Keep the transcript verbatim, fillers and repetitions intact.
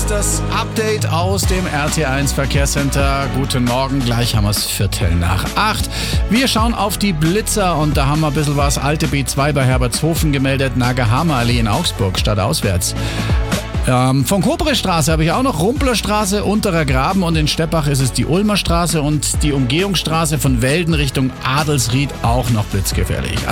das Update aus dem R T eins Verkehrscenter. Guten Morgen, gleich haben wir es Viertel nach acht. Wir schauen auf die Blitzer und da haben wir ein bisschen was. Alte B zwei bei Herbertshofen gemeldet, Nagahama-Allee in Augsburg, stadtauswärts. Ähm, von Kobre-Straße habe ich auch noch Rumplerstraße, Unterer Graben und in Steppach ist es die Ulmer Straße und die Umgehungsstraße von Welden Richtung Adelsried auch noch blitzgefährlich.